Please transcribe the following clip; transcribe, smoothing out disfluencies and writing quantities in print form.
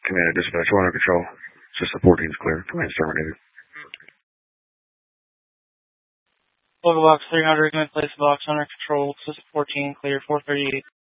Command dispatch, we're under control. System 14 is clear. Command's terminated. Local box 300, command place box under control. System 14 clear. 438.